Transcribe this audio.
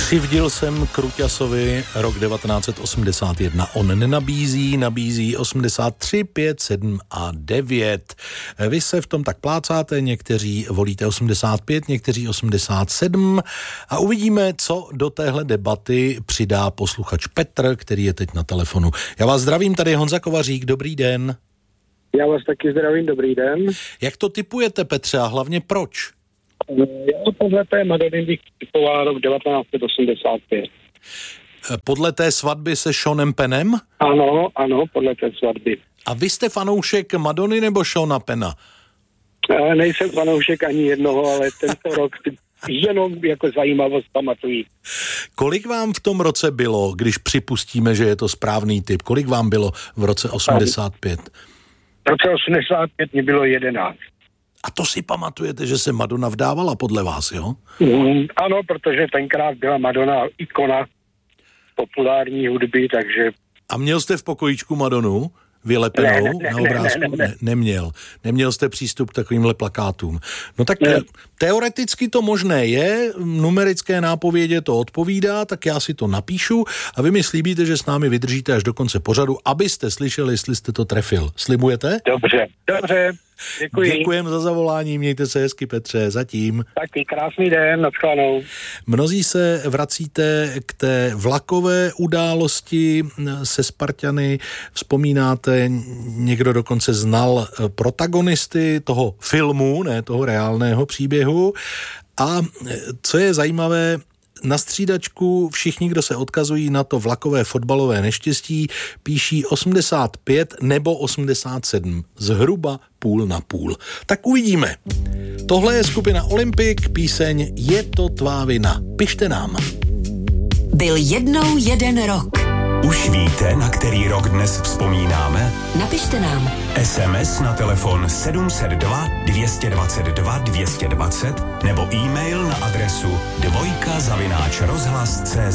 Křivdil jsem Kruťasovi rok 1981. On nabízí 83, 5, 7 a 9. Vy se v tom tak plácáte, někteří volíte 85, někteří 87 a uvidíme, co do téhle debaty přidá posluchač Petr, který je teď na telefonu. Já vás zdravím, tady je Honza Kovařík, dobrý den. Já vás taky zdravím, dobrý den. Jak to tipujete, Petře, a hlavně proč? Já podle té Madony bych typoval rok 1985. Podle té svatby se Seanem Pennem? Ano, podle té svatby. A vy jste fanoušek Madony nebo Seana Penna? Nejsem fanoušek ani jednoho, ale tento rok jenom jako zajímavost pamatují. Kolik vám v tom roce bylo, když připustíme, že je to správný tip? Kolik vám bylo v roce 85? V roce 85 mi bylo 11. A to si pamatujete, že se Madonna vdávala podle vás, jo? Ano, protože tenkrát byla Madonna ikona populární hudby, takže... A měl jste v pokojíčku Madonu vylepenou na obrázku? Ne, neměl. Neměl jste přístup k takovýmhle plakátům. No tak teoreticky to možné je, numerické nápovědě to odpovídá, tak já si to napíšu a vy mi slíbíte, že s námi vydržíte až do konce pořadu, abyste slyšeli, jestli jste to trefil. Slibujete? Dobře. Děkuji. Děkujeme za zavolání, mějte se hezky, Petře, zatím. Taky krásný den, nashledanou. Mnozí se vracíte k té vlakové události se Spartany, vzpomínáte, někdo dokonce znal protagonisty toho filmu, ne toho reálného příběhu. A co je zajímavé, na střídačku všichni, kdo se odkazují na to vlakové fotbalové neštěstí, píší 85 nebo 87, zhruba půl na půl. Tak uvidíme. Tohle je skupina Olympik, píseň Je to tvá vina. Pište nám. Byl jednou jeden rok. Už víte, na který rok dnes vzpomínáme? Napište nám. SMS na telefon 702 222 220 nebo e-mail na adresu dvojka@rozhlas.cz.